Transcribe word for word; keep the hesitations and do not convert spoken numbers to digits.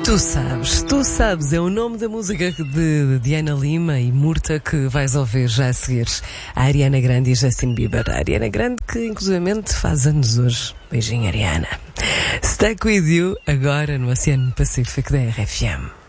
Tu sabes, tu sabes, é o nome da música de Diana Lima e Murta que vais ouvir já a seguir. A Ariana Grande e Justin Bieber. A Ariana Grande que inclusivamente faz anos hoje. Beijinho, Ariana. Stuck With You, agora no Oceano Pacífico da R F M.